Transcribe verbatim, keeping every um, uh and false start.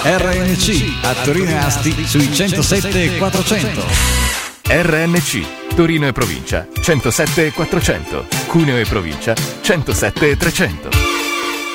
R N C a Torino e Asti sui centosette e quattrocento. R N C Torino e provincia centosette e quattrocento, Cuneo e provincia centosette e trecento.